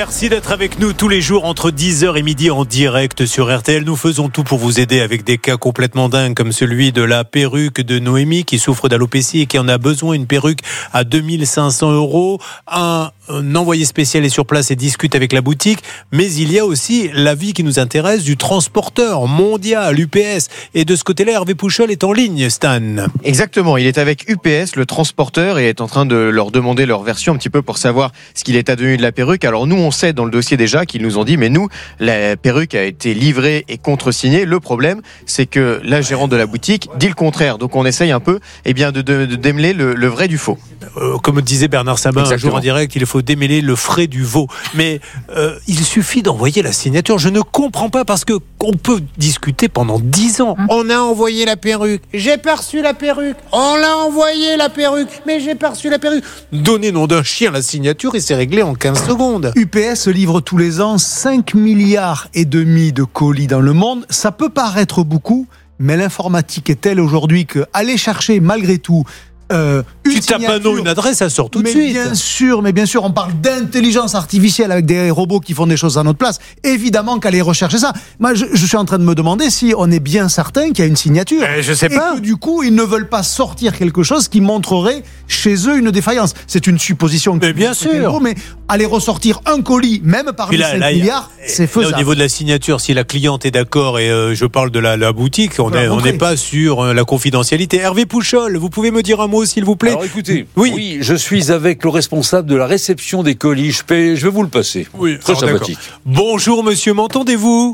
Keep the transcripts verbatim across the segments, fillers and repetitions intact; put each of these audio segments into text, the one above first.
Merci d'être avec nous tous les jours entre dix heures et midi en direct sur R T L. Nous faisons tout pour vous aider avec des cas complètement dingues comme celui de la perruque de Noémie qui souffre d'alopécie et qui en a besoin. Une perruque à deux mille cinq cents euros. Un, un envoyé spécial est sur place et discute avec la boutique. Mais il y a aussi l'avis qui nous intéresse du transporteur mondial U P S. Et de ce côté-là, Hervé Pouchol est en ligne, Stan. Exactement, il est avec U P S, le transporteur, et est en train de leur demander leur version un petit peu pour savoir ce qu'il est advenu de la perruque. Alors nous, on sait dans le dossier déjà qu'ils nous ont dit, mais nous, la perruque a été livrée et contresignée. Le problème, c'est que la gérante de la boutique dit le contraire. Donc on essaye un peu eh bien, de, de, de démêler le, le vrai du faux. Euh, comme disait Bernard Sabat un jour en direct, il faut démêler le frais du veau. Mais euh, il suffit d'envoyer la signature. Je ne comprends pas parce que on peut discuter pendant dix ans. On a envoyé la perruque. J'ai pas reçu la perruque. On l'a envoyé la perruque. Mais j'ai pas reçu la perruque. Donnez nom d'un chien la signature et c'est réglé en quinze secondes. U P S livre tous les ans cinq milliards et demi de colis dans le monde. Ça peut paraître beaucoup, mais l'informatique est telle aujourd'hui que aller chercher malgré tout Euh, tu tapes un nom, une adresse, ça sort tout de mais suite. Bien sûr, mais bien sûr, on parle d'intelligence artificielle avec des robots qui font des choses à notre place. Évidemment qu'aller rechercher ça. Moi, je, je suis en train de me demander si on est bien certain qu'il y a une signature. Euh, je sais et pas. que du coup, ils ne veulent pas sortir quelque chose qui montrerait chez eux une défaillance. C'est une supposition. Mais bien sûr. Gros, mais aller ressortir un colis, même parmi là, cinq là, milliards, a, c'est faisable. Là, au niveau de la signature, si la cliente est d'accord et euh, je parle de la, la boutique, on n'est pas sur euh, la confidentialité. Hervé Pouchol, vous pouvez me dire un mot, s'il vous plaît? Alors écoutez, oui. oui, je suis avec le responsable de la réception des colis. Je, paie, je vais vous le passer. Oui, très alors, sympathique. Bonjour monsieur, m'entendez-vous?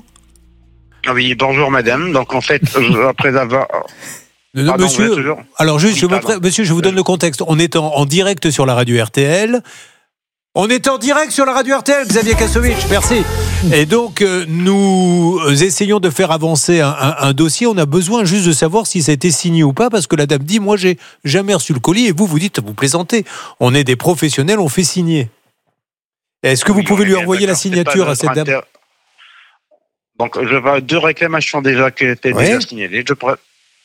Oui, bonjour madame. Donc en fait, je, après avoir... Non, Pardon, monsieur, alors juste, je me, monsieur, je vous donne le contexte. On est en, en direct sur la radio R T L. On est en direct sur la radio R T L, Xavier Kassovitch, merci. Et donc, euh, nous essayons de faire avancer un, un, un dossier. On a besoin juste de savoir si ça a été signé ou pas, parce que la dame dit, moi, j'ai jamais reçu le colis. Et vous, vous dites, vous plaisantez. On est des professionnels, on fait signer. Est-ce que oui, vous pouvez lui envoyer la signature à cette dame? Inter... Donc, je vois deux réclamations déjà qui étaient ouais. déjà signalées. Je pourrais...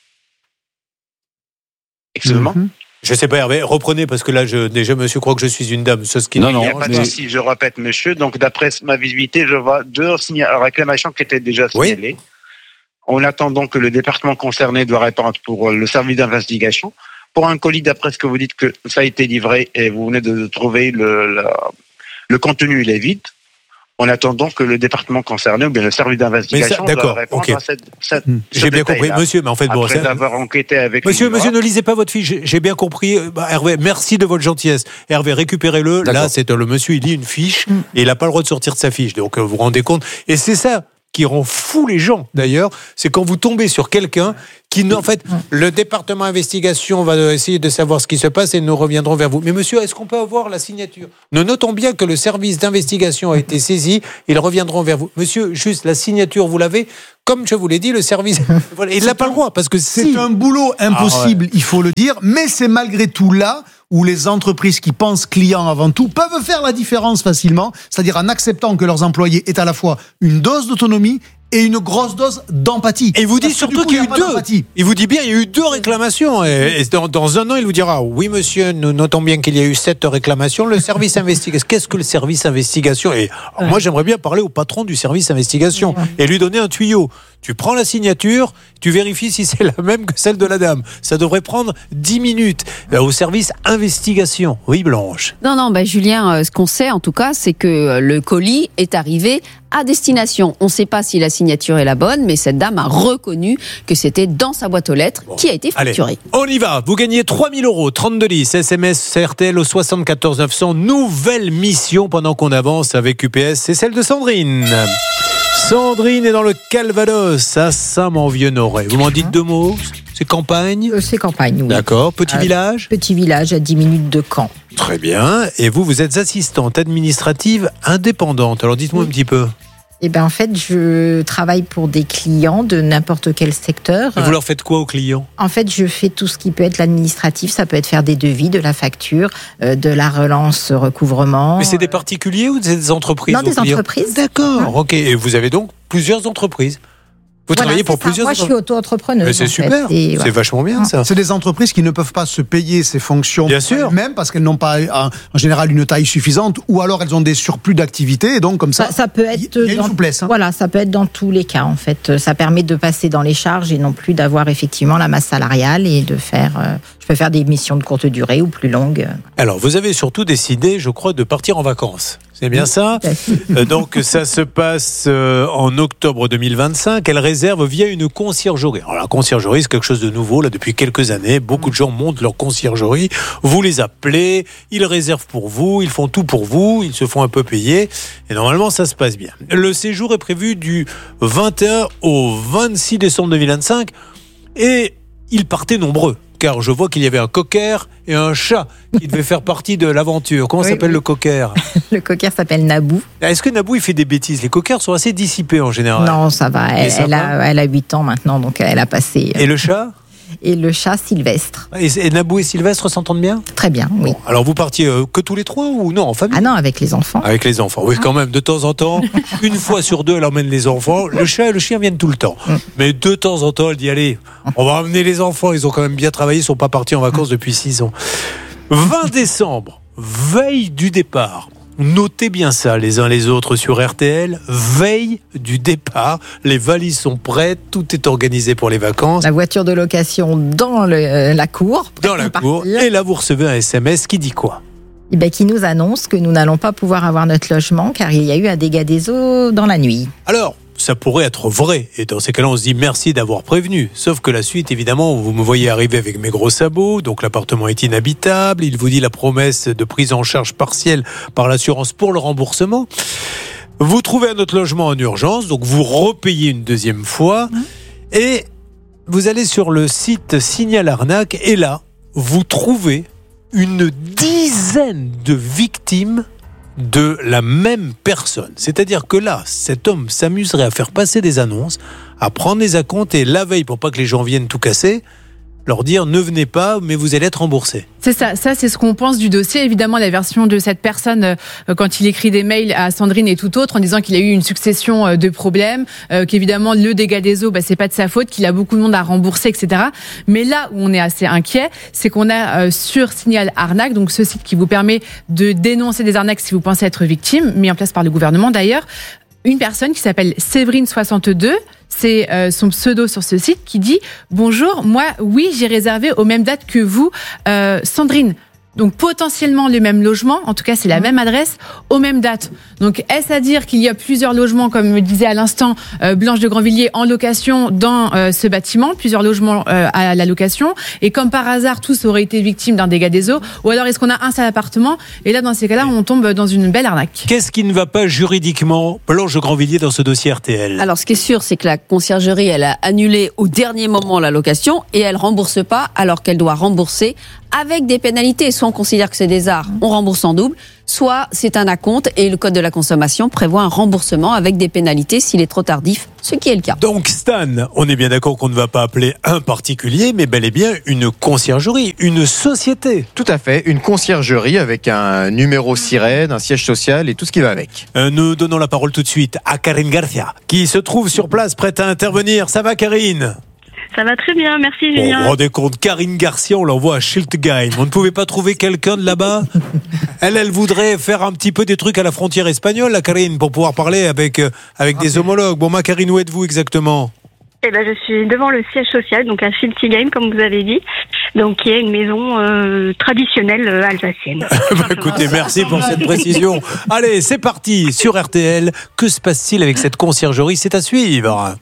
Excusez-moi. Mm-hmm. Je sais pas, Hervé, reprenez, parce que là, je, déjà, monsieur croit que je suis une dame. Ce qui non, non, il n'y a pas de souci, mais... je répète, monsieur. Donc, d'après ma visibilité, je vois deux signa... réclamations qui étaient déjà signalées. Oui. On attend donc que le département concerné doit répondre pour le service d'investigation. Pour un colis, d'après ce que vous dites, que ça a été livré et vous venez de trouver le, le, le contenu, il est vide. On attend donc que le département concerné ou bien le service d'investigation doit répondre okay. à cette, cette mmh. J'ai bien compris, monsieur, mais en fait... Après bon, ça... avoir enquêté avec... Monsieur, monsieur, ne lisez pas votre fiche, j'ai bien compris. Bah, Hervé, merci de votre gentillesse. Hervé, récupérez-le. D'accord. Là, c'est le monsieur, il lit une fiche mmh. et il n'a pas le droit de sortir de sa fiche. Donc, vous vous rendez compte. Et c'est ça qui rend fou les gens, d'ailleurs, c'est quand vous tombez sur quelqu'un qui, en fait, le département investigation va essayer de savoir ce qui se passe et nous reviendrons vers vous. Mais monsieur, est-ce qu'on peut avoir la signature? Nous notons bien que le service d'investigation a été saisi, ils reviendront vers vous. Monsieur, juste la signature, vous l'avez? Comme je vous l'ai dit, le service, voilà, il n'a pas le droit, parce que c'est si... un boulot impossible, ah ouais. il faut le dire, mais c'est malgré tout là où les entreprises qui pensent clients avant tout peuvent faire la différence facilement, c'est-à-dire en acceptant que leurs employés aient à la fois une dose d'autonomie et une grosse dose d'empathie. Et il vous dit surtout qu'il y a eu deux. Il vous dit bien, il y a eu deux réclamations. Et, et dans, dans un an, il vous dira, oui monsieur, nous notons bien qu'il y a eu sept réclamations. Le service investigation, qu'est-ce que le service investigation? Et ouais. moi, j'aimerais bien parler au patron du service investigation ouais. et lui donner un tuyau. Tu prends la signature, tu vérifies si c'est la même que celle de la dame. Ça devrait prendre dix minutes au service investigation. Oui, Blanche. Non, non, bah, Julien, ce qu'on sait en tout cas, c'est que le colis est arrivé à destination. On ne sait pas si la signature est la bonne, mais cette dame a reconnu que c'était dans sa boîte aux lettres bon. qui a été facturée. Allez, on y va. Vous gagnez trois mille euros, trente-deux dix, S M S R T L au soixante-quatorze neuf cents. Nouvelle mission pendant qu'on avance avec U P S, c'est celle de Sandrine. Sandrine est dans le Calvados, à Saint-Manvieux-Noret. Vous m'en dites deux mots? C'est campagne? euh, C'est campagne, oui. D'accord. Petit euh, village? Petit village à dix minutes de Caen. Très bien. Et vous, vous êtes assistante administrative indépendante. Alors dites-moi oui. un petit peu. Eh ben, en fait, je travaille pour des clients de n'importe quel secteur. Et vous leur faites quoi aux clients? En fait, je fais tout ce qui peut être l'administratif. Ça peut être faire des devis, de la facture, euh, de la relance recouvrement. Mais c'est des particuliers ou des entreprises? Non, des clients? entreprises. D'accord, ok. Et vous avez donc plusieurs entreprises? Vous Voilà, travaillez pour c'est ça. plusieurs Moi, je suis auto-entrepreneuse. Mais c'est en super, fait. Et, c'est voilà. vachement bien ça. C'est des entreprises qui ne peuvent pas se payer ces fonctions Bien sûr. même parce qu'elles n'ont pas en, en général une taille suffisante ou alors elles ont des surplus d'activité et donc comme ça, Ça, ça peut être il y a une dans, souplesse. Hein. Voilà, ça peut être dans tous les cas en fait. Ça permet de passer dans les charges et non plus d'avoir effectivement la masse salariale et de faire. Euh, je peux faire des missions de courte durée ou plus longues. Alors, vous avez surtout décidé, je crois, de partir en vacances. C'est bien ça ? Euh, Donc, ça se passe euh, en octobre deux mille vingt-cinq. Elle réserve via une conciergerie. Alors, la conciergerie, c'est quelque chose de nouveau, là, depuis quelques années. Beaucoup de gens montent leur conciergerie. Vous les appelez, ils réservent pour vous, ils font tout pour vous, ils se font un peu payer. Et normalement, ça se passe bien. Le séjour est prévu du vingt et un au vingt-six décembre deux mille vingt-cinq. Et ils partaient nombreux. Car je vois qu'il y avait un cocker et un chat qui devaient faire partie de l'aventure. Comment Oui, s'appelle oui. le cocker ? Le cocker s'appelle Naboo. Est-ce que Naboo il fait des bêtises ? Les cockers sont assez dissipés en général. Non, ça va. Elle, ça elle va a, elle a huit ans maintenant, donc elle a passé. Et le chat ? Et le chat Sylvestre. Et, et Naboo et Sylvestre s'entendent bien ? Très bien, oui. Bon, alors vous partiez euh, que tous les trois ou non, en famille ? Ah non, avec les enfants. Avec les enfants, oui, quand même, de temps en temps, une fois sur deux, elle emmène les enfants. Le chat et le chien viennent tout le temps. Mais de temps en temps, elle dit, allez, on va emmener les enfants. Ils ont quand même bien travaillé, ils ne sont pas partis en vacances depuis six ans. vingt décembre, veille du départ. Notez bien ça les uns les autres sur R T L. Veille du départ. Les valises sont prêtes, tout est organisé pour les vacances. La voiture de location dans le, euh, la cour. Dans la cour. Et là, vous recevez un S M S qui dit quoi ? Eh ben, qui nous annonce que nous n'allons pas pouvoir avoir notre logement car il y a eu un dégât des eaux dans la nuit. Alors, ça pourrait être vrai. Et dans ces cas-là, on se dit merci d'avoir prévenu. Sauf que la suite, évidemment, vous me voyez arriver avec mes gros sabots. Donc l'appartement est inhabitable. Il vous dit la promesse de prise en charge partielle par l'assurance pour le remboursement. Vous trouvez un autre logement en urgence. Donc vous repayez une deuxième fois. Et vous allez sur le site Signal Arnaque. Et là, vous trouvez une dizaine de victimes de la même personne. C'est-à-dire que là, cet homme s'amuserait à faire passer des annonces, à prendre les acomptes et la veille, pour pas que les gens viennent tout casser, leur dire ne venez pas, mais vous allez être remboursé. C'est ça, ça c'est ce qu'on pense du dossier. Évidemment, la version de cette personne, euh, quand il écrit des mails à Sandrine est tout autre, en disant qu'il a eu une succession euh, de problèmes, euh, qu'évidemment le dégât des eaux, bah, c'est pas de sa faute, qu'il a beaucoup de monde à rembourser, et cetera. Mais là où on est assez inquiet, c'est qu'on a euh, sur Signal Arnaque, donc ce site qui vous permet de dénoncer des arnaques si vous pensez être victime, mis en place par le gouvernement d'ailleurs, une personne qui s'appelle Séverine soixante-deux, c'est euh, son pseudo sur ce site, qui dit « Bonjour, moi, oui, j'ai réservé aux mêmes dates que vous, euh, Sandrine. » Donc potentiellement le même logement, en tout cas c'est la même adresse, aux mêmes dates. Donc est-ce à dire qu'il y a plusieurs logements, comme me disait à l'instant euh, Blanche de Grandvilliers, en location dans euh, ce bâtiment, plusieurs logements euh, à la location, et comme par hasard tous auraient été victimes d'un dégât des eaux, ou alors est-ce qu'on a un seul appartement, et là dans ces cas-là on tombe dans une belle arnaque. Qu'est-ce qui ne va pas juridiquement, Blanche de Grandvilliers, dans ce dossier R T L ? Alors, ce qui est sûr, c'est que la conciergerie, elle a annulé au dernier moment la location et elle rembourse pas alors qu'elle doit rembourser avec des pénalités. Soit on considère que c'est des arts, on rembourse en double, soit c'est un acompte et le code de la consommation prévoit un remboursement avec des pénalités s'il est trop tardif, ce qui est le cas. Donc Stan, on est bien d'accord qu'on ne va pas appeler un particulier, mais bel et bien une conciergerie, une société. Tout à fait, une conciergerie avec un numéro sirène, un siège social et tout ce qui va avec. Euh, nous donnons la parole tout de suite à Karine Garcia, qui se trouve sur place, prête à intervenir. Ça va, Karine ? Ça va très bien, merci Bon, Julien. vous vous rendez compte, Karine Garcia, on l'envoie à Schiltigheim. On ne pouvait pas trouver quelqu'un de là-bas ? Elle, elle voudrait faire un petit peu des trucs à la frontière espagnole, la Karine, pour pouvoir parler avec, euh, avec des homologues. Bon, ma Karine, où êtes-vous exactement ? Eh ben, je suis devant le siège social, donc à Schiltigheim, comme vous avez dit, donc qui est une maison euh, traditionnelle euh, alsacienne. Bah, écoutez, merci pour cette précision. Allez, c'est parti sur R T L. Que se passe-t-il avec cette conciergerie ? C'est à suivre.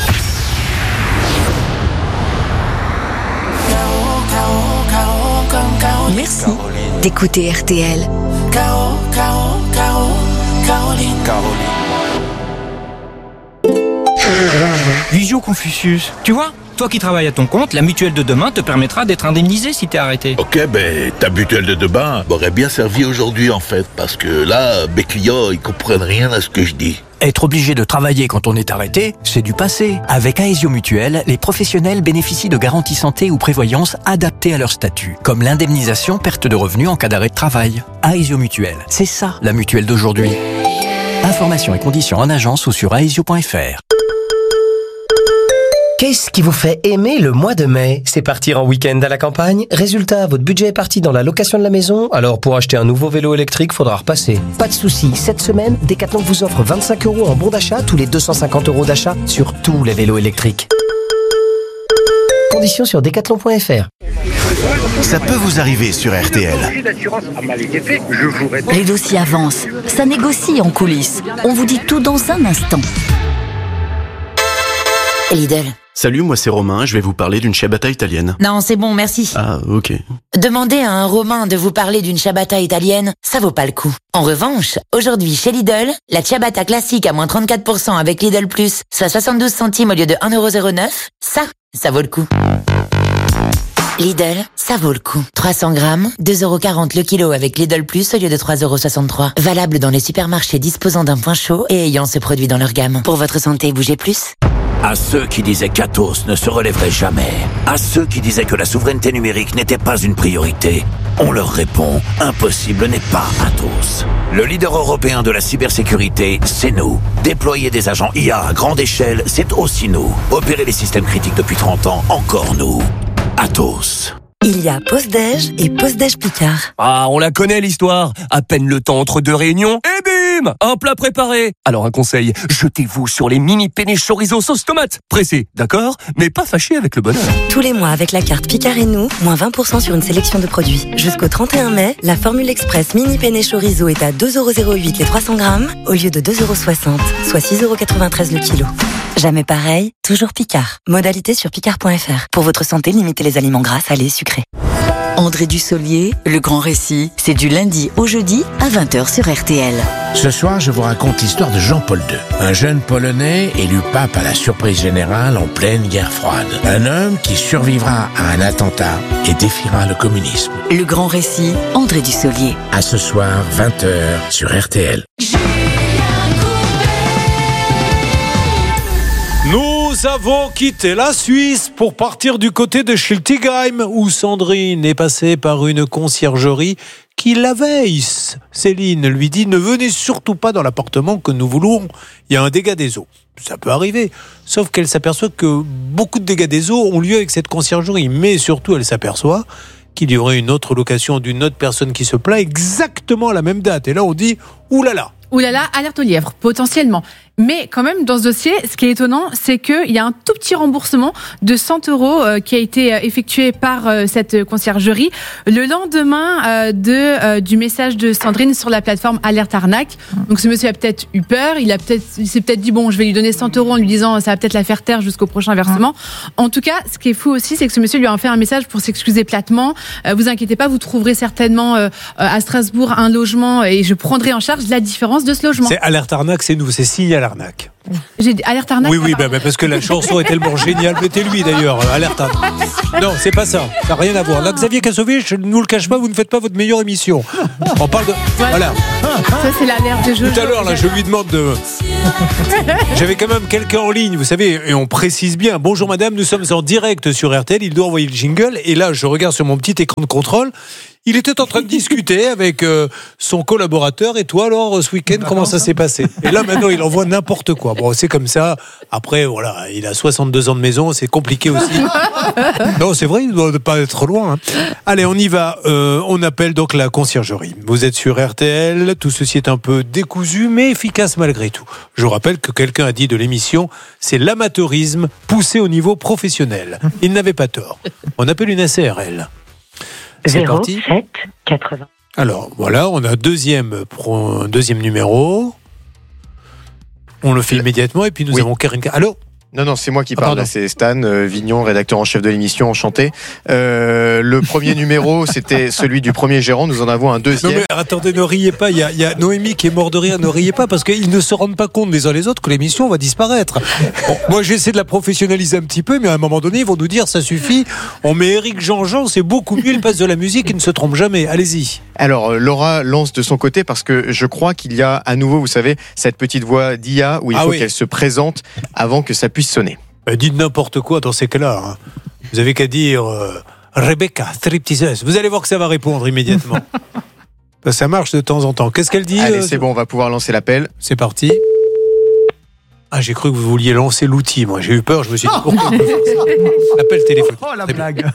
Merci d'écouter R T L. Visio Confucius, tu vois, toi qui travailles à ton compte, la mutuelle de demain te permettra d'être indemnisé si t'es arrêté. Ok, ben ta mutuelle de demain m'aurait bien servi aujourd'hui en fait, parce que là, mes clients, ils comprennent rien à ce que je dis. Être obligé de travailler quand on est arrêté, c'est du passé. Avec Aesio Mutuelle, les professionnels bénéficient de garanties santé ou prévoyance adaptées à leur statut, comme l'indemnisation perte de revenus en cas d'arrêt de travail. Aesio Mutuelle, c'est ça la mutuelle d'aujourd'hui. Informations et conditions en agence ou sur aesio point f r. Qu'est-ce qui vous fait aimer le mois de mai? C'est partir en week-end à la campagne? Résultat, votre budget est parti dans la location de la maison? Alors pour acheter un nouveau vélo électrique, faudra repasser. Pas de souci, cette semaine, Decathlon vous offre vingt-cinq euros en bon d'achat tous les deux cent cinquante euros d'achat sur tous les vélos électriques. Conditions sur decathlon point f r. Ça peut vous arriver sur R T L. Les dossiers avancent, ça négocie en coulisses. On vous dit tout dans un instant. Lidl. Salut, moi c'est Romain, je vais vous parler d'une ciabatta italienne. Non, c'est bon, merci. Ah, ok. Demander à un Romain de vous parler d'une ciabatta italienne, ça vaut pas le coup. En revanche, aujourd'hui chez Lidl, la ciabatta classique à moins trente-quatre pour cent avec Lidl Plus, soit soixante-douze centimes au lieu de un euro zéro neuf, ça, ça vaut le coup. Lidl, ça vaut le coup. trois cents grammes, deux euros quarante le kilo avec Lidl Plus au lieu de trois euros soixante-trois. Valable dans les supermarchés disposant d'un point chaud et ayant ce produit dans leur gamme. Pour votre santé, bougez plus. À ceux qui disaient qu'Atos ne se relèverait jamais, à ceux qui disaient que la souveraineté numérique n'était pas une priorité, on leur répond, impossible n'est pas Atos. Le leader européen de la cybersécurité, c'est nous. Déployer des agents I A à grande échelle, c'est aussi nous. Opérer les systèmes critiques depuis trente ans, encore nous. Atos. Il y a Pause-Déj et Pause-Déj Picard. Ah, on la connaît l'histoire. À peine le temps entre deux réunions, et bim, un plat préparé. Alors un conseil, jetez-vous sur les mini penne chorizo sauce tomate. Pressé, d'accord, mais pas fâché avec le bonheur. Tous les mois avec la carte Picard et nous, moins vingt pour cent sur une sélection de produits. Jusqu'au trente et un mai, la formule express mini penne chorizo est à deux euros zéro huit les trois cents grammes au lieu de deux euros soixante, soit six euros quatre-vingt-treize le kilo. Jamais pareil, toujours Picard. Modalité sur picard point f r. Pour votre santé, limitez les aliments gras, salés, sucrés. André Dussolier, Le Grand Récit, c'est du lundi au jeudi à vingt heures sur R T L. Ce soir, je vous raconte l'histoire de Jean-Paul deux, un jeune Polonais élu pape à la surprise générale en pleine guerre froide. Un homme qui survivra à un attentat et défiera le communisme. Le Grand Récit, André Dussolier. À ce soir, vingt heures sur R T L. Nous avons quitté la Suisse pour partir du côté de Schiltigheim où Sandrine est passée par une conciergerie qui, la veille, Céline lui dit « Ne venez surtout pas dans l'appartement que nous voulons, il y a un dégât des eaux ». Ça peut arriver, sauf qu'elle s'aperçoit que beaucoup de dégâts des eaux ont lieu avec cette conciergerie, mais surtout elle s'aperçoit qu'il y aurait une autre location d'une autre personne qui se plaint exactement à la même date. Et là on dit « Ouh là là ». Ouh là là, alerte aux lièvres, potentiellement. Mais quand même, dans ce dossier, ce qui est étonnant, c'est qu'il y a un tout petit remboursement de cent euros euh, qui a été euh, effectué par euh, cette conciergerie le lendemain euh, de, euh, du message de Sandrine sur la plateforme Alerte Arnaque. Donc ce monsieur a peut-être eu peur, il, a peut-être, il s'est peut-être dit, bon, je vais lui donner cent euros en lui disant ça va peut-être la faire taire jusqu'au prochain versement. En tout cas, ce qui est fou aussi, c'est que ce monsieur lui a fait un message pour s'excuser platement. Euh, vous inquiétez pas, vous trouverez certainement euh, à Strasbourg un logement et je prendrai en charge la différence de ce logement. C'est Alerte Arnaque, c'est nous, c'est Signal Arnaque. J'ai dit Alerte Arnaque. Oui, oui, bah, bah, parce que la chanson est tellement géniale. Mettez lui d'ailleurs, Alerte Arnaque. Non, c'est pas ça. Ça n'a rien à voir. Là, Xavier Kassovitch, je ne vous le cache pas, vous ne faites pas votre meilleure émission. On parle de. Voilà. Ça, c'est l'alerte de Jojo. Tout à l'heure, là, je lui demande de. J'avais quand même quelqu'un en ligne, vous savez, et on précise bien. Bonjour madame, nous sommes en direct sur R T L. Il doit envoyer le jingle. Et là, je regarde sur mon petit écran de contrôle. Il était en train de discuter avec euh, son collaborateur. Et toi, alors, ce week-end, comment ça s'est passé? Et là, maintenant, il envoie n'importe quoi. Bon, c'est comme ça. Après, voilà, il a soixante-deux ans de maison. C'est compliqué aussi. Non, c'est vrai, il ne doit pas être loin. Hein. Allez, on y va. Euh, on appelle donc la conciergerie. Vous êtes sur R T L. Tout ceci est un peu décousu, mais efficace malgré tout. Je vous rappelle que quelqu'un a dit de l'émission, c'est l'amateurisme poussé au niveau professionnel. Il n'avait pas tort. On appelle une A C R L. C'est zéro parti. sept quatre-vingts. Alors, voilà, on a un deuxième, un deuxième numéro. On le fait immédiatement et puis nous oui. avons Karine. Allô ? Non, non, c'est moi qui parle. Ah, c'est Stan euh, Vignon, rédacteur en chef de l'émission. Enchanté. Euh, le premier numéro, c'était celui du premier gérant. Nous en avons un deuxième. Non, mais attendez, ne riez pas. Il y a, il y a Noémie qui est mort de rire. Ne riez pas parce qu'ils ne se rendent pas compte les uns les autres que l'émission va disparaître. Bon, moi, j'essaie de la professionnaliser un petit peu, mais à un moment donné, ils vont nous dire ça suffit. On met Éric Jean-Jean, c'est beaucoup mieux. Il passe de la musique, il ne se trompe jamais. Allez-y. Alors, Laura lance de son côté parce que je crois qu'il y a à nouveau, vous savez, cette petite voix d'I A où il ah faut oui. qu'elle se présente avant que ça puisse sonner. Euh, dites n'importe quoi dans ces cas-là. Hein. Vous avez qu'à dire euh, Rebecca, stripteaseuse. Vous allez voir que ça va répondre immédiatement. Ça marche de temps en temps. Qu'est-ce qu'elle dit? Allez, euh, c'est bon, on va pouvoir lancer l'appel. C'est parti. Ah, j'ai cru que vous vouliez lancer l'outil. Moi, j'ai eu peur. Je me suis dit, pourquoi l'appel téléphonique. Oh, la blague.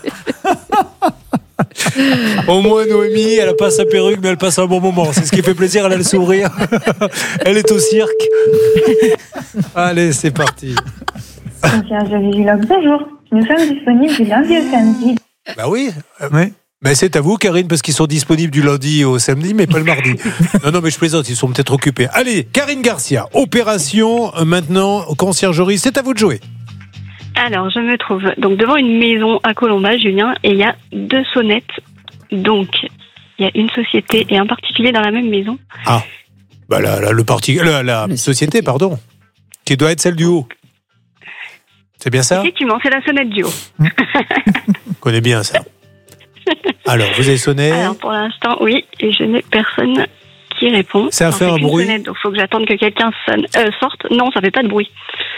Au moins, Noémie, elle a pas sa perruque, mais elle passe un bon moment. C'est ce qui fait plaisir. Elle a le sourire. Elle est au cirque. Allez, c'est parti. Concierge Vigilogue, bonjour. Nous sommes disponibles du lundi au samedi. Bah oui. oui. Mais c'est à vous, Karine, parce qu'ils sont disponibles du lundi au samedi, mais pas le mardi. Non, non, mais je plaisante, ils sont peut-être occupés. Allez, Karine Garcia, opération, euh, maintenant, conciergerie, c'est à vous de jouer. Alors, je me trouve donc devant une maison à Colomba, Julien, et il y a deux sonnettes. Donc, il y a une société et un particulier dans la même maison. Ah, bah la, la, le parti, la, la société, pardon, qui doit être celle du haut. C'est bien ça ? Effectivement, c'est la sonnette du haut. On connaît bien ça. Alors, vous avez sonné ? Alors, pour l'instant, oui, et je n'ai personne qui répond. Ça a fait un bruit ? Sonnette, donc il faut que j'attende que quelqu'un sonne, euh, sorte. Non, ça fait pas de bruit.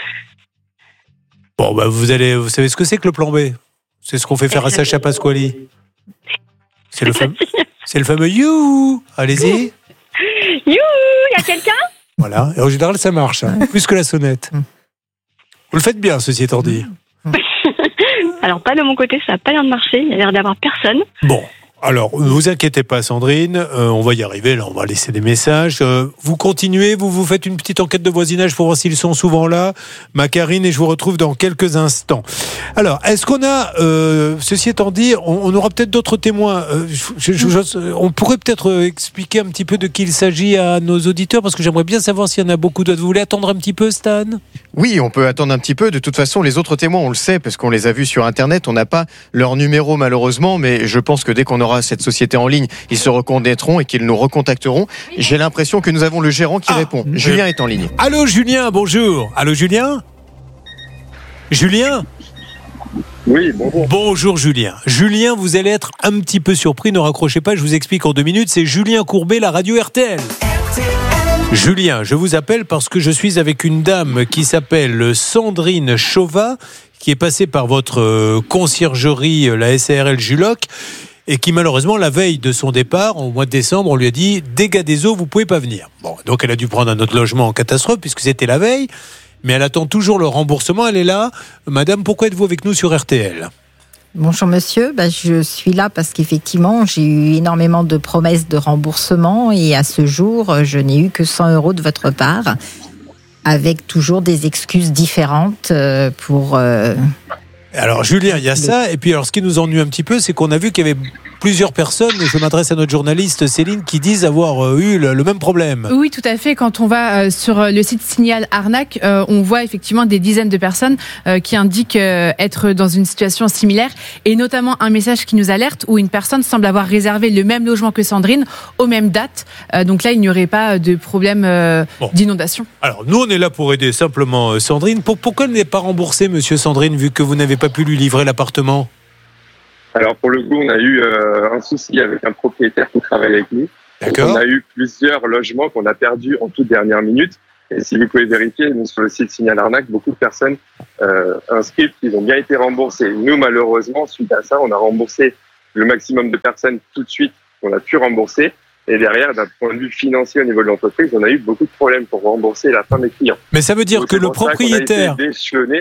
Bon, bah, vous allez, vous savez ce que c'est que le plan B ? C'est ce qu'on fait faire à Sacha Pasquali. C'est le fameux, c'est le fameux you. Allez-y. You, il y a quelqu'un ? Voilà. Et en général, ça marche, hein, plus que la sonnette. Vous le faites bien, ceci étant dit. Alors, pas de mon côté, ça n'a pas l'air de marcher. Il y a l'air d'avoir personne. Bon, alors, ne vous inquiétez pas, Sandrine. Euh, on va y arriver. Là, on va laisser des messages. Euh, vous continuez, vous vous faites une petite enquête de voisinage pour voir s'ils sont souvent là. Ma Karine, et je vous retrouve dans quelques instants. Alors, est-ce qu'on a, euh, ceci étant dit, on, on aura peut-être d'autres témoins. Euh, je, je, je, on pourrait peut-être expliquer un petit peu de qui il s'agit à nos auditeurs, parce que j'aimerais bien savoir s'il y en a beaucoup d'autres. Vous voulez attendre un petit peu, Stan ? Oui, on peut attendre un petit peu. De toute façon, les autres témoins, on le sait, parce qu'on les a vus sur Internet. On n'a pas leur numéro, malheureusement, mais je pense que dès qu'on aura cette société en ligne, ils se reconnaîtront et qu'ils nous recontacteront. J'ai l'impression que nous avons le gérant qui ah, répond. Julien est en ligne. Allô, Julien, bonjour. Allô, Julien ? Julien ? Oui, bonjour. Bonjour, Julien. Julien, vous allez être un petit peu surpris. Ne raccrochez pas, je vous explique en deux minutes. C'est Julien Courbet, la radio R T L. Julien, je vous appelle parce que je suis avec une dame qui s'appelle Sandrine Chauvat, qui est passée par votre conciergerie, la S A R L Juloc, et qui malheureusement, la veille de son départ, au mois de décembre, on lui a dit « Dégâts des eaux, vous pouvez pas venir ». Bon, donc elle a dû prendre un autre logement en catastrophe, puisque c'était la veille, mais elle attend toujours le remboursement, elle est là. Madame, pourquoi êtes-vous avec nous sur R T L ? Bonjour monsieur, bah, je suis là parce qu'effectivement j'ai eu énormément de promesses de remboursement et à ce jour je n'ai eu que cent euros de votre part, avec toujours des excuses différentes pour... Euh... Alors Julien, il y a ça, et puis alors ce qui nous ennuie un petit peu, c'est qu'on a vu qu'il y avait plusieurs personnes, et je m'adresse à notre journaliste Céline, qui disent avoir eu le, le même problème. Oui, tout à fait. Quand on va sur le site Signal Arnaque, euh, on voit effectivement des dizaines de personnes euh, qui indiquent euh, être dans une situation similaire, et notamment un message qui nous alerte où une personne semble avoir réservé le même logement que Sandrine aux mêmes dates. Euh, donc là, il n'y aurait pas de problème euh, bon. d'inondation. Alors nous, on est là pour aider simplement Sandrine. Pour, pourquoi elle n'est pas remboursée, monsieur Sandrine, vu que vous n'avez pas pu lui livrer l'appartement ? Alors pour le coup, on a eu euh, un souci avec un propriétaire qui travaille avec nous. D'accord. On a eu plusieurs logements qu'on a perdus en toute dernière minute. Et si vous pouvez vérifier, nous, sur le site Signal Arnaque, beaucoup de personnes euh, inscrites, ils ont bien été remboursés. Nous, malheureusement, suite à ça, on a remboursé le maximum de personnes tout de suite qu'on a pu rembourser. Et derrière, d'un point de vue financier au niveau de l'entreprise, on a eu beaucoup de problèmes pour rembourser la fin des clients. Mais ça veut dire Donc, que le propriétaire... Pardon ?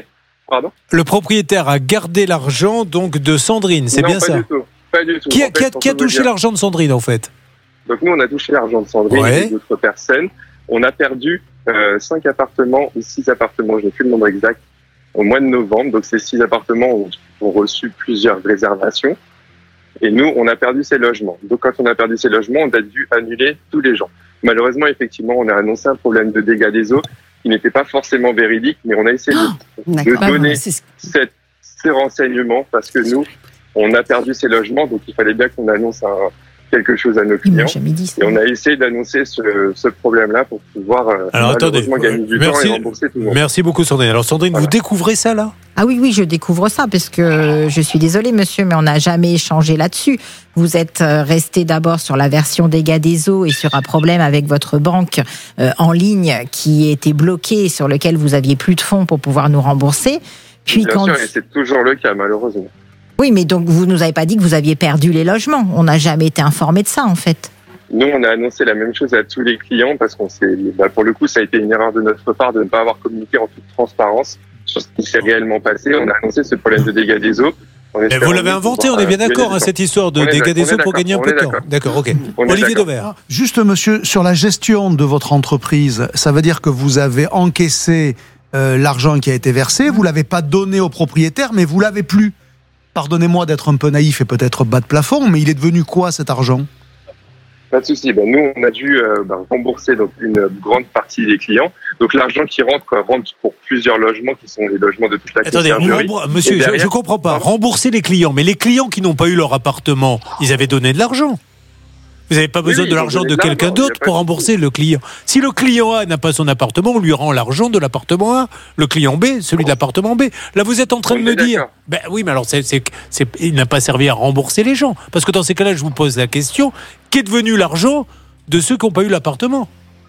Le propriétaire a gardé l'argent donc de Sandrine, c'est non, bien pas ça du tout. Pas du tout. Qui a, en fait, qui a, qui a touché dire... l'argent de Sandrine en fait ? Donc nous, on a touché l'argent de Sandrine ouais. et d'autres personnes. On a perdu euh, cinq appartements ou six appartements, je n'ai plus le nombre exact, au mois de novembre. Donc ces six appartements ont, ont reçu plusieurs réservations. Et nous, on a perdu ces logements. Donc quand on a perdu ces logements, on a dû annuler tous les gens. Malheureusement, effectivement, on a annoncé un problème de dégâts des eaux qui n'était pas forcément véridique, mais on a essayé oh, de, de donner bah, cette, ces renseignements parce que nous, on a perdu ces logements, donc il fallait bien qu'on annonce un, quelque chose à nos clients. Et on a essayé d'annoncer ce, ce problème-là pour pouvoir Alors, attendez, gagner du merci, temps et rembourser tout le monde. Merci beaucoup Sandrine. Alors Sandrine, voilà. Vous découvrez ça là ? Ah oui, oui, je découvre ça parce que je suis désolée monsieur, mais on n'a jamais échangé là-dessus. Vous êtes resté d'abord sur la version dégâts des eaux et sur un problème avec votre banque euh, en ligne qui était bloqué, sur lequel vous aviez plus de fonds pour pouvoir nous rembourser. Puis Bien quand... sûr, et c'est toujours le cas malheureusement. Oui, mais donc vous nous avez pas dit que vous aviez perdu les logements. On n'a jamais été informé de ça en fait. Nous, on a annoncé la même chose à tous les clients parce qu'on s'est, bah, pour le coup, ça a été une erreur de notre part de ne pas avoir communiqué en toute transparence sur ce qui s'est réellement passé. On a annoncé ce problème de dégâts des eaux. Mais vous l'avez inventé, on est bien d'accord, hein, cette histoire de dégâts des eaux pour gagner un peu de temps. D'accord, ok. Olivier Dauvert. Juste, monsieur, sur la gestion de votre entreprise, ça veut dire que vous avez encaissé euh, l'argent qui a été versé, vous l'avez pas donné au propriétaire, mais vous l'avez plus. Pardonnez-moi d'être un peu naïf et peut-être bas de plafond, mais il est devenu quoi cet argent ? Pas de souci. Ben, nous, on a dû euh, ben, rembourser donc une grande partie des clients. Donc l'argent qui rentre quoi, rentre pour plusieurs logements qui sont les logements de toute la Attendez, rembour- monsieur, derrière, je ne comprends pas. Rembourser les clients, mais les clients qui n'ont pas eu leur appartement, ils avaient donné de l'argent. Vous n'avez pas besoin oui, de l'argent de quelqu'un d'autre pour rembourser le client. Si le client A n'a pas son appartement, on lui rend l'argent de l'appartement A. Le client B, celui de l'appartement B. Là, vous êtes en train on de me dire... Ben oui, mais alors, c'est, c'est, c'est, il n'a pas servi à rembourser les gens. Parce que dans ces cas-là, je vous pose la question, qu'est devenu l'argent de ceux qui n'ont pas eu l'appartement ?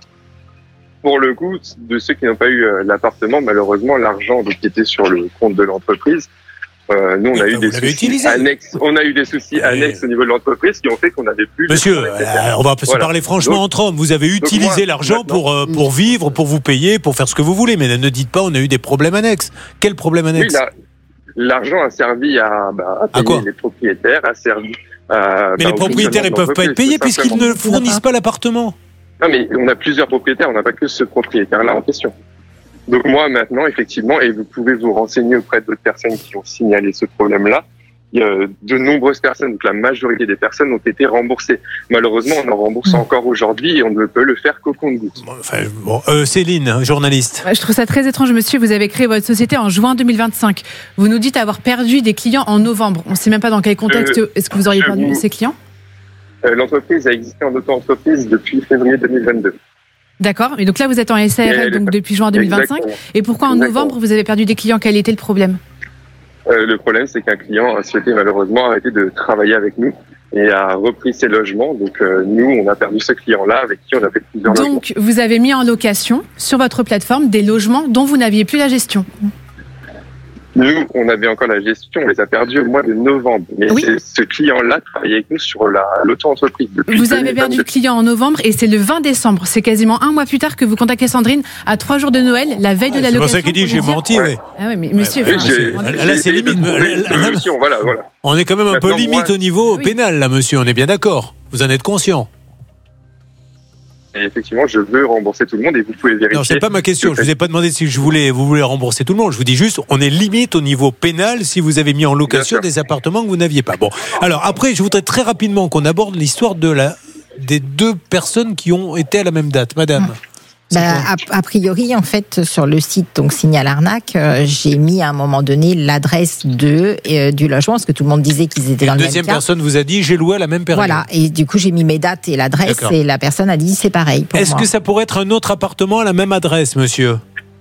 Pour le coup, de ceux qui n'ont pas eu l'appartement, malheureusement, l'argent qui était sur le compte de l'entreprise, Euh, nous, on a, eu des soucis annexes, on a eu des soucis Et... annexes au niveau de l'entreprise qui ont fait qu'on n'avait plus... Monsieur, euh, on va se voilà. parler franchement donc, entre hommes. Vous avez utilisé moi, l'argent pour, euh, pour vivre, pour vous payer, pour faire ce que vous voulez. Mais ne dites pas on a eu des problèmes annexes. Quel problème annexe ? Oui, la, l'argent a servi à, bah, à payer à les propriétaires, a servi à... Mais bah, les propriétaires, ils ne peuvent pas être payés puisqu'ils ne fournissent pas l'appartement. Non, mais on a plusieurs propriétaires, on n'a pas que ce propriétaire-là en question. Donc moi, maintenant, effectivement, et vous pouvez vous renseigner auprès d'autres personnes qui ont signalé ce problème-là, il y a de nombreuses personnes, donc la majorité des personnes ont été remboursées. Malheureusement, on en rembourse mmh. encore aujourd'hui et on ne peut le faire qu'au compte-gouttes. Enfin, bon, euh, Céline, journaliste. Je trouve ça très étrange, monsieur. Vous avez créé votre société en juin deux mille vingt-cinq. Vous nous dites avoir perdu des clients en novembre. On ne sait même pas dans quel contexte euh, est-ce que vous auriez perdu vous... ces clients. euh, L'entreprise a existé en auto-entreprise depuis février deux mille vingt-deux. D'accord. Et donc là, vous êtes en S A R L donc depuis juin deux mille vingt-cinq. Exactement. Et pourquoi en Exactement. novembre, vous avez perdu des clients ? Quel était le problème ? euh, Le problème, c'est qu'un client a souhaité malheureusement arrêter de travailler avec nous et a repris ses logements. Donc euh, nous, on a perdu ce client-là avec qui on a fait plusieurs donc, logements. Donc, vous avez mis en location sur votre plateforme des logements dont vous n'aviez plus la gestion. Nous, on avait encore la gestion, on les a perdus au mois de novembre. Mais oui. ce client-là travaillait avec nous sur la, l'auto-entreprise. Vous avez perdu le client en novembre et c'est le vingt décembre. C'est quasiment un mois plus tard que vous contactez Sandrine à trois jours de Noël, la veille de la location. C'est pour ça qu'il dit j'ai menti, oui. Ah oui, mais monsieur... Ouais, monsieur j'ai, là, c'est limite. Là, voilà, voilà. On est quand même un Maintenant, peu limite moi... au niveau oui. pénal, là, monsieur. On est bien d'accord. Vous en êtes conscient. Et effectivement, je veux rembourser tout le monde et vous pouvez vérifier. Non, c'est pas ma question. Je vous ai pas demandé si je voulais, vous voulez rembourser tout le monde. Je vous dis juste, on est limite au niveau pénal si vous avez mis en location des appartements que vous n'aviez pas. Bon. Alors après, je voudrais très rapidement qu'on aborde l'histoire de la, des deux personnes qui ont été à la même date. Madame. Ben, a, a priori, en fait, sur le site donc Signal Arnaque, euh, j'ai mis à un moment donné l'adresse de euh, du logement parce que tout le monde disait qu'ils étaient dans le même cas. Deuxième personne vous a dit j'ai loué à la même période. Voilà, et du coup j'ai mis mes dates et l'adresse. D'accord. Et la personne a dit c'est pareil pour Est-ce moi. que ça pourrait être un autre appartement à la même adresse, monsieur ?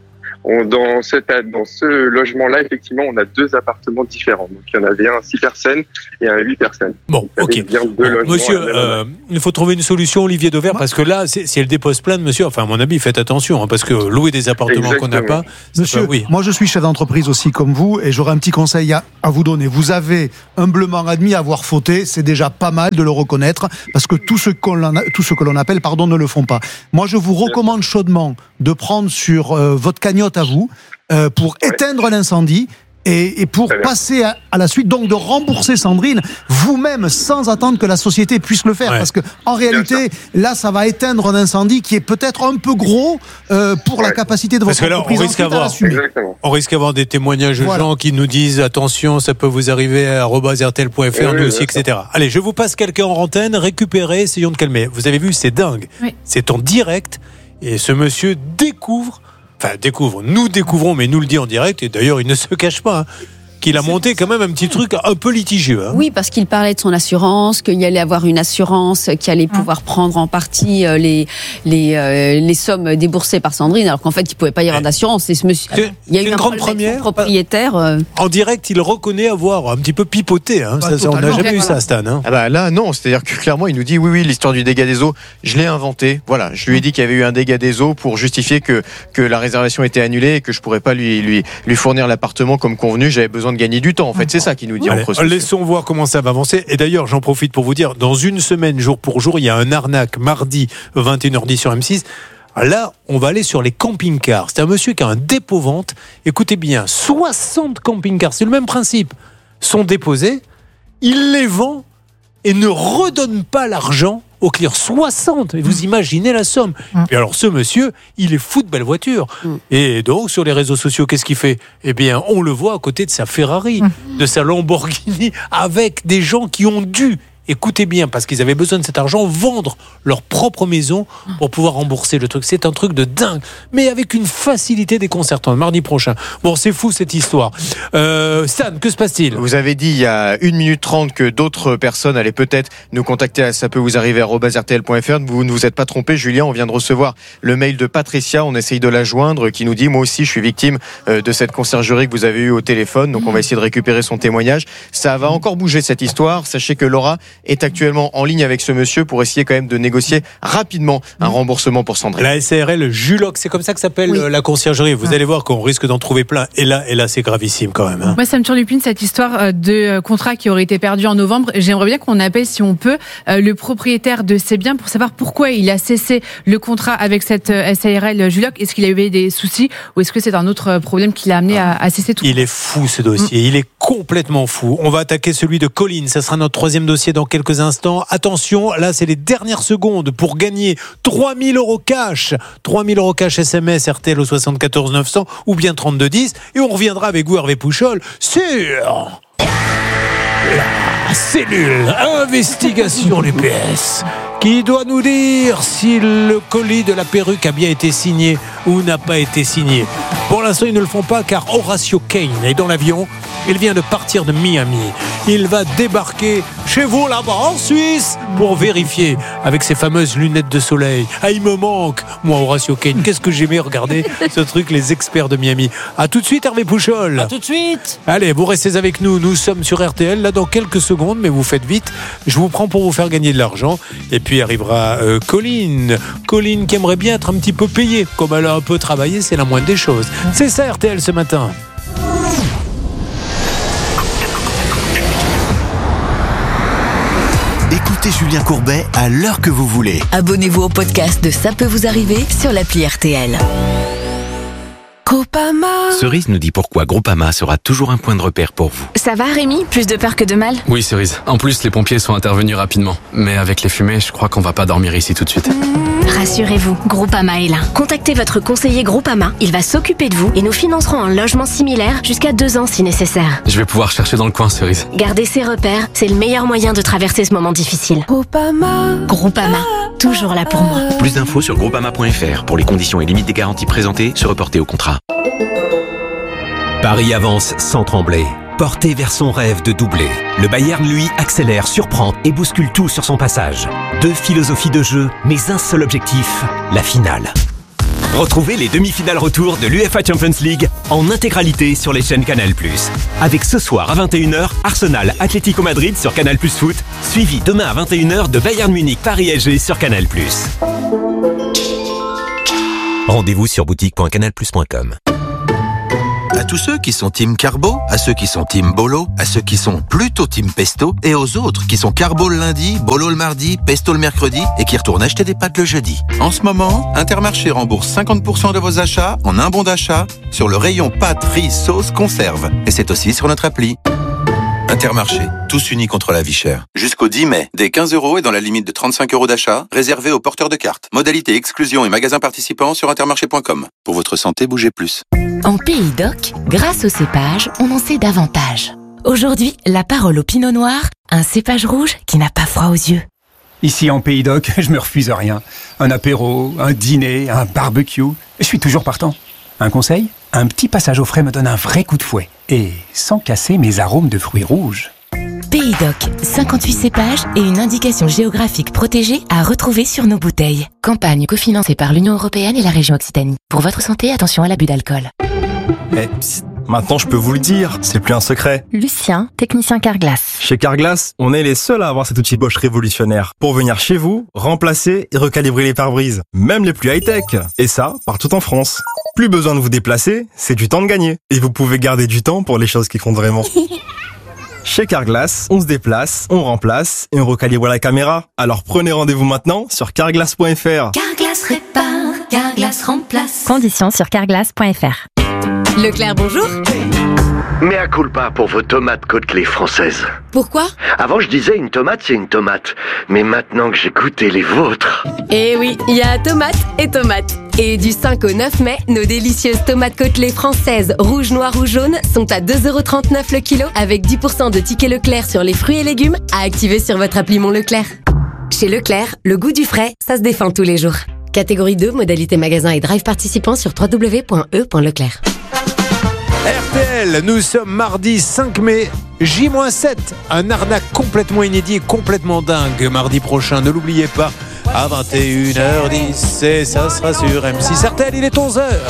On, dans, cette, dans ce logement-là, effectivement, on a deux appartements différents. Donc, il y en avait un à six personnes et un à huit personnes. Bon, ok. Bien deux bon, monsieur, euh, il faut trouver une solution, Olivier Dauvert, parce que là, si elle dépose plainte, monsieur, enfin, à mon avis, faites attention, hein, parce que louer des appartements Exactement. qu'on n'a pas... Monsieur, pas, oui. moi, je suis chef d'entreprise aussi comme vous, et j'aurais un petit conseil à, à vous donner. Vous avez humblement admis avoir fauté, c'est déjà pas mal de le reconnaître, parce que tout ce, qu'on a, tout ce que l'on appelle, pardon, ne le font pas. Moi, je vous recommande chaudement de prendre sur euh, votre cagnotte à vous, Euh, pour ouais. éteindre l'incendie et, et pour passer à, à la suite, donc de rembourser Sandrine vous-même sans attendre que la société puisse le faire. Ouais. Parce que en réalité, là, ça va éteindre un incendie qui est peut-être un peu gros euh, pour ouais. la capacité de votre Parce que là, entreprise on risque avoir, on risque d'avoir des témoignages de voilà. gens qui nous disent attention, ça peut vous arriver à arobase r t l point f r, oui, nous aussi, et cetera. Allez, je vous passe quelqu'un en antenne, récupérez, essayons de calmer. Vous avez vu, c'est dingue. Oui. C'est en direct et ce monsieur découvre. Enfin, découvre, nous découvrons, mais nous le dit en direct, et d'ailleurs, il ne se cache pas, hein, qu'il a monté quand même un petit truc un peu litigieux. Hein. Oui, parce qu'il parlait de son assurance, qu'il y allait avoir une assurance qui allait pouvoir prendre en partie euh, les, les, euh, les sommes déboursées par Sandrine, alors qu'en fait, il ne pouvait pas y avoir d'assurance. Et ce monsieur, c'est, il y a eu une un grande première. Propriétaire. Euh... En direct, il reconnaît avoir un petit peu pipoté. Hein. Ça, ça, on n'a jamais eu ça, Stan. Hein. Ah bah là, non. C'est-à-dire que clairement, il nous dit oui, oui, l'histoire du dégât des eaux, je l'ai inventé. Voilà, je lui ai dit qu'il y avait eu un dégât des eaux pour justifier que, que la réservation était annulée et que je ne pourrais pas lui, lui, lui fournir l'appartement comme convenu. J'avais besoin besoin de gagner du temps. En fait, c'est ça qui nous dit. Allez, entre laissons voir comment ça va avancer. Et d'ailleurs, j'en profite pour vous dire, dans une semaine, jour pour jour, il y a un arnaque mardi vingt et une heures dix sur M six. Là, on va aller sur les camping-cars. C'est un monsieur qui a un dépôt-vente. Écoutez bien, soixante camping-cars, c'est le même principe, sont déposés. Il les vend et ne redonne pas l'argent au client. soixante, et vous imaginez la somme. Mm. Et alors ce monsieur, il est fou de belles voitures. Mm. Et donc sur les réseaux sociaux, qu'est-ce qu'il fait ? Eh bien, on le voit à côté de sa Ferrari, mm. de sa Lamborghini, avec des gens qui ont dû, écoutez bien, parce qu'ils avaient besoin de cet argent, vendre leur propre maison pour pouvoir rembourser le truc. C'est un truc de dingue, mais avec une facilité déconcertante. Mardi prochain. Bon, c'est fou cette histoire. Euh, Stan, que se passe-t-il ? Vous avez dit il y a une minute trente que d'autres personnes allaient peut-être nous contacter à ça peut vous arriver arobase r t l point f r. Vous ne vous êtes pas trompé, Julien. On vient de recevoir le mail de Patricia. On essaye de la joindre, qui nous dit moi aussi je suis victime de cette conciergerie que vous avez eue au téléphone. Donc on va essayer de récupérer son témoignage. Ça va encore bouger cette histoire. Sachez que Laura est actuellement en ligne avec ce monsieur pour essayer quand même de négocier rapidement un remboursement pour Sandrine. La S A R L Juloc, c'est comme ça que s'appelle oui. la conciergerie. Vous ah. allez voir qu'on risque d'en trouver plein. Et là, et là c'est gravissime quand même. Hein. Moi, ça me turlupine cette histoire de contrat qui aurait été perdu en novembre. J'aimerais bien qu'on appelle, si on peut, le propriétaire de ces biens pour savoir pourquoi il a cessé le contrat avec cette S A R L Juloc. Est-ce qu'il a eu des soucis ou est-ce que c'est un autre problème qui l'a amené à, à cesser tout ? Il est fou ce dossier. Mm. Il est complètement fou. On va attaquer celui de Colline. Ça sera notre troisième dossier dans quelques instants. Attention, là c'est les dernières secondes pour gagner trois mille euros cash. trois mille euros cash S M S R T L au soixante-quatorze neuf cents ou bien trente-deux dix. Et on reviendra avec vous, Hervé Pouchol, sur la cellule investigation du P S qui doit nous dire si le colis de la perruque a bien été signé ou n'a pas été signé. Pour l'instant, ils ne le font pas car Horacio Kane est dans l'avion. Il vient de partir de Miami. Il va débarquer chez vous là-bas en Suisse pour vérifier avec ses fameuses lunettes de soleil. Ah, il me manque, moi, Horacio Kane. Qu'est-ce que j'aimais regarder ce truc, les experts de Miami. À tout de suite, Hervé Pouchol. À tout de suite. Allez, vous restez avec nous. Nous sommes sur R T L, là, dans quelques secondes, mais vous faites vite. Je vous prends pour vous faire gagner de l'argent. Et puis arrivera euh, Colline. Colline qui aimerait bien être un petit peu payée. Comme elle a un peu travaillé, c'est la moindre des choses. C'est ça, R T L, ce matin. Écoutez Julien Courbet à l'heure que vous voulez. Abonnez-vous au podcast de Ça peut vous arriver sur l'appli R T L. Groupama. Cerise nous dit pourquoi Groupama sera toujours un point de repère pour vous. Ça va Rémi ? Plus de peur que de mal ? Oui Cerise. En plus les pompiers sont intervenus rapidement. Mais avec les fumées, je crois qu'on va pas dormir ici tout de suite. Mmh, rassurez-vous, Groupama est là. Contactez votre conseiller Groupama. Il va s'occuper de vous et nous financerons un logement similaire jusqu'à deux ans si nécessaire. Je vais pouvoir chercher dans le coin Cerise. Garder ses repères, c'est le meilleur moyen de traverser ce moment difficile. Groupama. Groupama. Toujours là pour moi. Plus d'infos sur groupama point f r. Pour les conditions et limites des garanties présentées, se reporter au contrat. Paris avance sans trembler. Porté vers son rêve de doubler. Le Bayern, lui, accélère, surprend et bouscule tout sur son passage. Deux philosophies de jeu, mais un seul objectif, la finale. Retrouvez les demi-finales retour de l'U E F A Champions League en intégralité sur les chaînes Canal plus. Avec ce soir à vingt et une heures, Arsenal Atlético Madrid sur Canal plus Foot, suivi demain à vingt et une heures de Bayern Munich Paris S G sur Canal plus. Rendez-vous sur boutique point canal plus point com. À tous ceux qui sont team carbo, à ceux qui sont team bolo, à ceux qui sont plutôt team pesto, et aux autres qui sont carbo le lundi, bolo le mardi, pesto le mercredi, et qui retournent acheter des pâtes le jeudi. En ce moment, Intermarché rembourse cinquante pour cent de vos achats en un bon d'achat sur le rayon pâtes, riz, sauce, conserve. Et c'est aussi sur notre appli. Intermarché, tous unis contre la vie chère. Jusqu'au dix mai, dès quinze euros et dans la limite de trente-cinq euros d'achat, réservé aux porteurs de cartes. Modalité exclusion et magasins participants sur intermarché point com. Pour votre santé, bougez plus. En Pays d'Oc, grâce au cépage, on en sait davantage. Aujourd'hui, la parole au pinot noir, un cépage rouge qui n'a pas froid aux yeux. Ici en Pays d'Oc, je me refuse rien. Un apéro, un dîner, un barbecue, je suis toujours partant. Un conseil ? Un petit passage au frais me donne un vrai coup de fouet. Et sans casser mes arômes de fruits rouges. Pays d'Oc, cinquante-huit cépages et une indication géographique protégée à retrouver sur nos bouteilles. Campagne cofinancée par l'Union Européenne et la région Occitanie. Pour votre santé, attention à l'abus d'alcool. Eh, psst, maintenant je peux vous le dire, c'est plus un secret. Lucien, technicien Carglass. Chez Carglass, on est les seuls à avoir cet outil Bosch révolutionnaire pour venir chez vous, remplacer et recalibrer les pare-brises, même les plus high-tech. Et ça, partout en France. Plus besoin de vous déplacer, c'est du temps de gagner. Et vous pouvez garder du temps pour les choses qui comptent vraiment. Chez Carglass, on se déplace, on remplace et on recalibre la caméra. Alors prenez rendez-vous maintenant sur carglass point f r. Carglass répare, Carglass remplace. Conditions sur carglass point f r. Leclerc, bonjour. Mea culpa pour vos tomates Côtelets françaises. Pourquoi ? Avant, je disais une tomate, c'est une tomate. Mais maintenant que j'ai goûté les vôtres... Eh oui, il y a tomate et tomate. Et du cinq au neuf mai, nos délicieuses tomates Côtelets françaises, rouges, noires ou jaunes, sont à deux euros trente-neuf le kilo, avec dix pour cent de tickets Leclerc sur les fruits et légumes, à activer sur votre appli Mon Leclerc. Chez Leclerc, le goût du frais, ça se défend tous les jours. Catégorie deux, modalité magasin et drive participant sur w w w point e point leclerc. R T L, nous sommes mardi cinq mai, J sept. Un arnaque complètement inédit et complètement dingue. Mardi prochain, ne l'oubliez pas, à vingt et une heures dix. Et ça sera sur M six R T L, il est onze heures.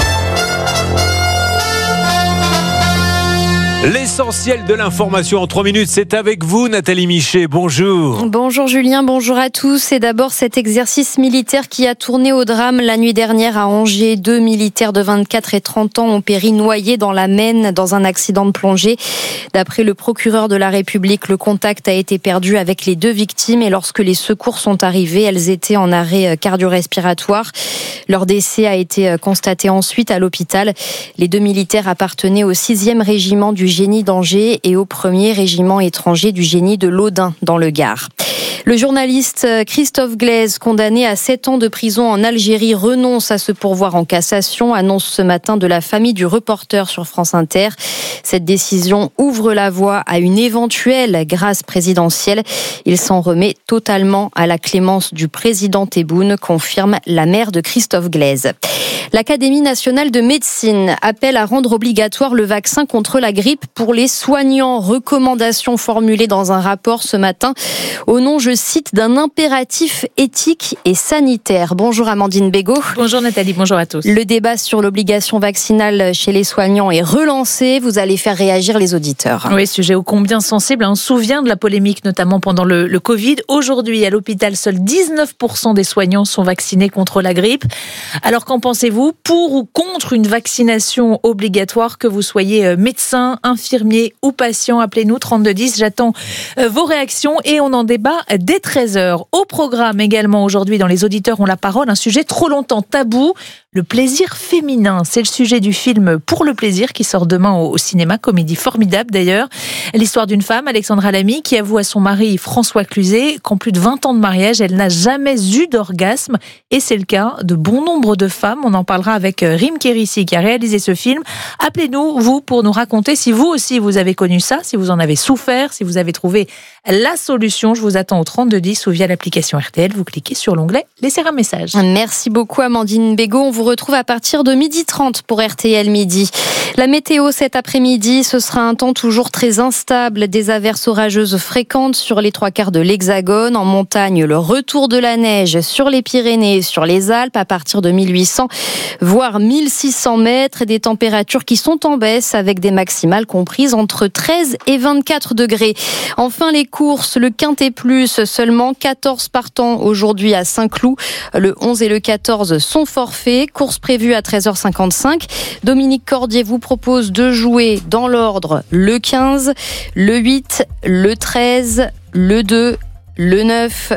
L'essentiel de l'information en trois minutes, c'est avec vous Nathalie Michet, bonjour. Bonjour Julien, bonjour à tous. Et d'abord cet exercice militaire qui a tourné au drame la nuit dernière à Angers. Deux militaires de vingt-quatre et trente ans ont péri noyés dans la Maine dans un accident de plongée. D'après le procureur de la République, le contact a été perdu avec les deux victimes et lorsque les secours sont arrivés, elles étaient en arrêt cardio-respiratoire. Leur décès a été constaté ensuite à l'hôpital. Les deux militaires appartenaient au sixième régiment du génie d'Angers et au premier régiment étranger du génie de l'Audin dans le Gard. Le journaliste Christophe Glaise, condamné à sept ans de prison en Algérie, renonce à se pourvoir en cassation, annonce ce matin de la famille du reporter sur France Inter. Cette décision ouvre la voie à une éventuelle grâce présidentielle. Il s'en remet totalement à la clémence du président Tebboune, confirme la mère de Christophe Glaise. L'Académie nationale de médecine appelle à rendre obligatoire le vaccin contre la grippe pour les soignants. Recommandation formulée dans un rapport ce matin au nom, je cite, d'un impératif éthique et sanitaire. Bonjour Amandine Bégaud. Bonjour Nathalie, bonjour à tous. Le débat sur l'obligation vaccinale chez les soignants est relancé. Vous allez faire réagir les auditeurs. Oui, sujet ô combien sensible. On se souvient de la polémique, notamment pendant le, le Covid. Aujourd'hui, à l'hôpital, seuls dix-neuf pour cent des soignants sont vaccinés contre la grippe. Alors qu'en pensez-vous ? Pour ou contre une vaccination obligatoire, que vous soyez médecin, infirmier ou patient, appelez-nous trente-deux dix. J'attends vos réactions et on en débat dès treize heures. Au programme également aujourd'hui, dans Les auditeurs ont la parole, un sujet trop longtemps tabou, le plaisir féminin. C'est le sujet du film Pour le plaisir qui sort demain au cinéma, comédie formidable d'ailleurs. L'histoire d'une femme, Alexandra Lamy, qui avoue à son mari François Cluzet qu'en plus de vingt ans de mariage, elle n'a jamais eu d'orgasme et c'est le cas de bon nombre de femmes. On en parlera avec Rim Kérissi qui a réalisé ce film. Appelez-nous, vous, pour nous raconter si vous aussi vous avez connu ça, si vous en avez souffert, si vous avez trouvé la solution. Je vous attends au trente-deux dix ou via l'application R T L. Vous cliquez sur l'onglet « Laisser un message ». Merci beaucoup Amandine Bégaud. On vous retrouve à partir de midi trente pour R T L Midi. La météo cet après-midi, ce sera un temps toujours très instable. Des averses orageuses fréquentes sur les trois quarts de l'Hexagone. En montagne, le retour de la neige sur les Pyrénées et sur les Alpes à partir de mille huit cents, voire mille six cents mètres. Et des températures qui sont en baisse avec des maximales comprises entre treize et vingt-quatre degrés. Enfin, les courses, le Quintet Plus, seulement quatorze partants aujourd'hui à Saint-Cloud. Le onze et le quatorze sont forfaits. Course prévue à treize heures cinquante-cinq. Dominique Cordier vous propose de jouer dans l'ordre le quinze, le huit, le treize, le deux, le neuf,